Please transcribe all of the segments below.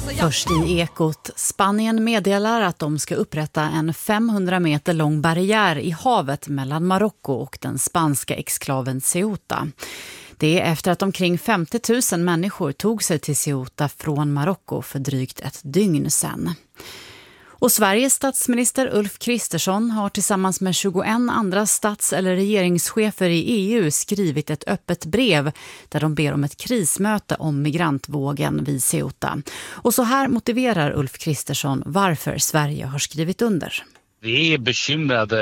Först i Ekot. Spanien meddelar att de ska upprätta en 500 meter lång barriär i havet mellan Marocko och den spanska exklaven Ceuta. Det är efter att omkring 50 000 människor tog sig till Ceuta från Marocko för drygt ett dygn sedan. Och Sveriges statsminister Ulf Kristersson har tillsammans med 21 andra stats- eller regeringschefer i EU skrivit ett öppet brev där de ber om ett krismöte om migrantvågen vid Ceuta. Och så här motiverar Ulf Kristersson varför Sverige har skrivit under. Vi är bekymrade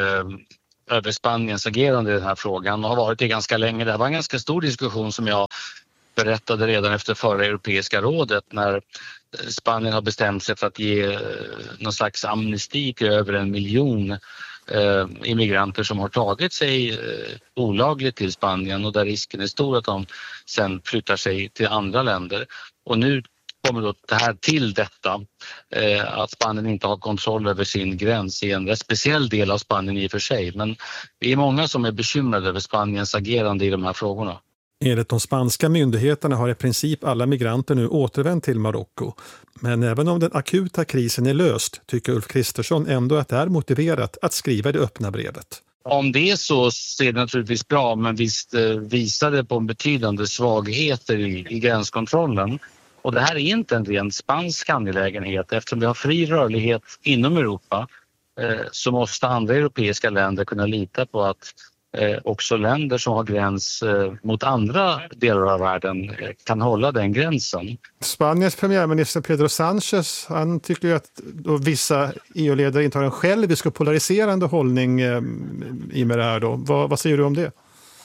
över Spaniens agerande i den här frågan och har varit det ganska länge. Det var en ganska stor diskussion som jag berättade redan efter förra Europeiska rådet när Spanien har bestämt sig för att ge någon slags amnesti till över 1 miljon immigranter som har tagit sig olagligt till Spanien och där risken är stor att de sen flyttar sig till andra länder. Och nu kommer då det här till detta att Spanien inte har kontroll över sin gräns i en speciell del av Spanien i och för sig. Men vi är många som är bekymrade över Spaniens agerande i de här frågorna. Enligt de spanska myndigheterna har i princip alla migranter nu återvänt till Marocko. Men även om den akuta krisen är löst tycker Ulf Kristersson ändå att det är motiverat att skriva det öppna brevet. Om det är så är det naturligtvis bra, men visst visar det på en betydande svagheter i gränskontrollen. Och det här är inte en ren spansk angelägenhet. Eftersom vi har fri rörlighet inom Europa så måste andra europeiska länder kunna lita på att också länder som har gräns mot andra delar av världen kan hålla den gränsen. Spaniens premiärminister Pedro Sánchez, han tycker ju att vissa EU-ledare intar en självisk och polariserande hållning i med det här då. Vad säger du om det?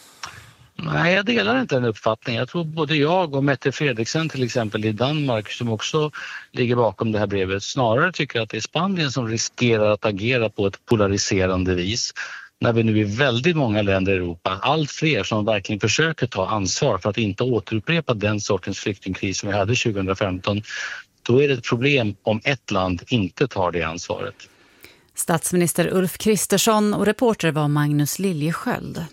Nej, jag delar inte den uppfattningen. Jag tror både jag och Mette Frederiksen till exempel i Danmark som också ligger bakom det här brevet snarare tycker att det är Spanien som riskerar att agera på ett polariserande vis. När vi nu i väldigt många länder i Europa, allt fler som verkligen försöker ta ansvar för att inte återupprepa den sortens flyktingkris som vi hade 2015, då är det ett problem om ett land inte tar det ansvaret. Statsminister Ulf Kristersson och reporter var Magnus Liljesköld.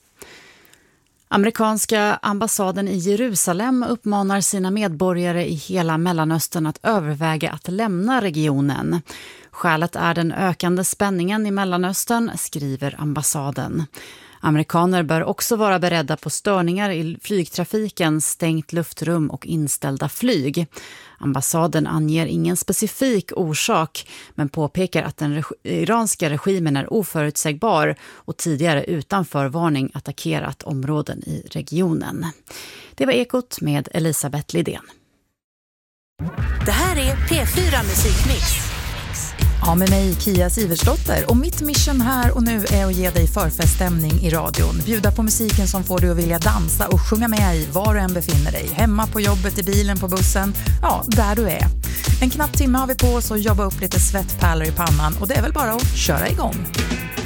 Amerikanska ambassaden i Jerusalem uppmanar sina medborgare i hela Mellanöstern att överväga att lämna regionen. Skälet är den ökande spänningen i Mellanöstern, skriver ambassaden. Amerikaner bör också vara beredda på störningar i flygtrafiken, stängt luftrum och inställda flyg. Ambassaden anger ingen specifik orsak men påpekar att den iranska regimen är oförutsägbar och tidigare utan förvarning attackerat områden i regionen. Det var Ekot med Elisabeth Lidén. Det här är P4 Musikmix. Ja, med mig Kia Siversdotter och mitt mission här och nu är att ge dig förfeststämning i radion. Bjuda på musiken som får dig att vilja dansa och sjunga med i var du än befinner dig. Hemma, på jobbet, i bilen, på bussen, ja, där du är. En knapp timme har vi på oss att jobba upp lite svettpärlor i pannan och det är väl bara att köra igång.